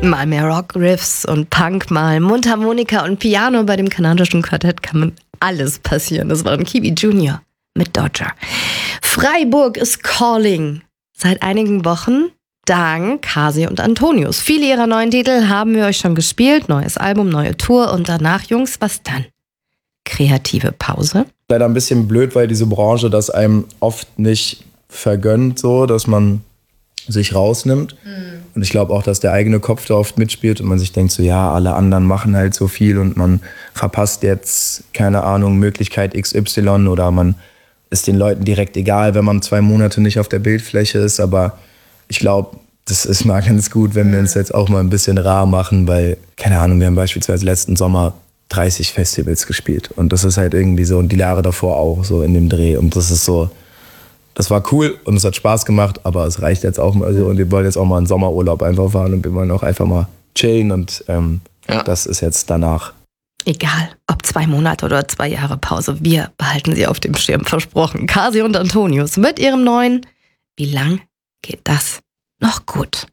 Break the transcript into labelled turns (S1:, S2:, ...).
S1: Mal mehr Rock-Riffs und Punk, mal Mundharmonika und Piano. Bei dem kanadischen Quartett kann alles passieren. Das war ein Kiwi Junior mit Dodger. Freiburg ist calling. Seit einigen Wochen dank Kasi und Antonius. Viele ihrer neuen Titel haben wir euch schon gespielt. Neues Album, neue Tour und danach, Jungs, was dann? Kreative Pause?
S2: Leider ein bisschen blöd, weil diese Branche das einem oft nicht vergönnt, so, dass man sich rausnimmt. Und ich glaube auch, dass der eigene Kopf da oft mitspielt und man sich denkt so, ja, alle anderen machen halt so viel und man verpasst jetzt, keine Ahnung, Möglichkeit XY oder man ist den Leuten direkt egal, wenn man 2 Monate nicht auf der Bildfläche ist. Aber ich glaube, das ist mal ganz gut, wenn wir uns jetzt auch mal ein bisschen rar machen, weil, keine Ahnung, wir haben beispielsweise letzten Sommer 30 Festivals gespielt und das ist halt irgendwie so und die Jahre davor auch so in dem Dreh und das ist so, das war cool und es hat Spaß gemacht, aber es reicht jetzt auch mal so und wir wollen jetzt auch mal einen Sommerurlaub einfach fahren und wir wollen auch einfach mal chillen und das ist jetzt danach.
S1: Egal, ob 2 Monate oder 2 Jahre Pause, wir behalten sie auf dem Schirm, versprochen. Kasi und Antonius mit ihrem neuen Wie lang geht das noch gut?